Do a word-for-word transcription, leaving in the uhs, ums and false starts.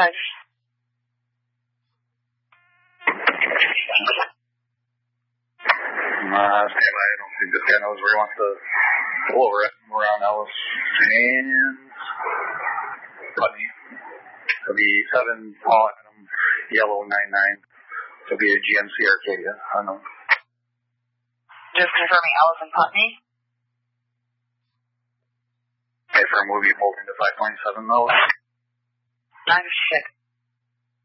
Roger. Uh, stand by. I don't think this guy knows where he wants to pull over it. We're on Ellis and Putney. It'll be seven Paul Adam, yellow nine nine. It'll be a G M C Arcadia. Unknown. Just confirming Ellis and Putney. Okay, for a movie holding to five point seven miles. I'm sick.